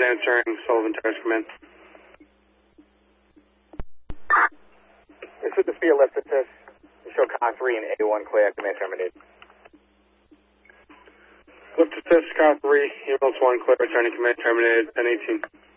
answering Sullivan Towers Command. This is the field lift assist. You show car 3 and A1 clear, command terminated. Lift assist, car 3, units 1 clear, returning command terminated, 1018.